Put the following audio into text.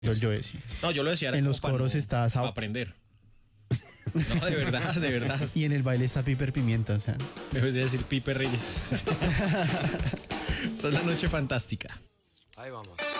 Yo decía. No, yo lo decía era En como los para coros está para aprender. No, de verdad, de verdad. Y en el baile está Piper Pimienta, o sea. Debes de decir Pipe Reyes. Esta es la noche fantástica. Ahí vamos.